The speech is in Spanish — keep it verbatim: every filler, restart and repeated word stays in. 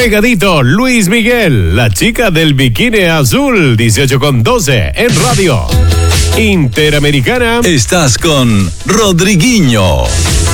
Pegadito, Luis Miguel, la chica del bikini azul, dieciocho con doce en radio Interamericana. Estás con Rodriguinho.